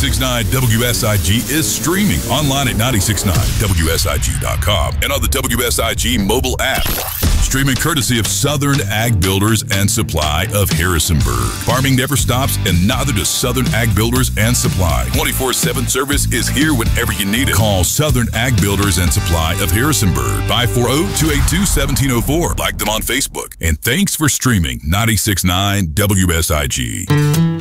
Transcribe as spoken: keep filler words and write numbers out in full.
ninety-six point nine W S I G is streaming online at nine six nine W S I G dot com and on the W S I G mobile app. Streaming courtesy of Southern Ag Builders and Supply of Harrisonburg. Farming never stops, and neither does Southern Ag Builders and Supply. twenty-four seven service is here whenever you need it. Call Southern Ag Builders and Supply of Harrisonburg, five four zero, two eight two, one seven zero four. Like them on Facebook. And thanks for streaming ninety-six point nine W S I G.